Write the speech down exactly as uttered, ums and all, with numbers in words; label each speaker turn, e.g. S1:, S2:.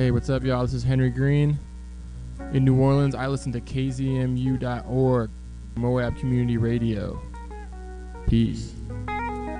S1: Hey, what's up, y'all? This is Henry Green. In New Orleans, I listen to K Z M U dot org, Moab Community Radio. Peace.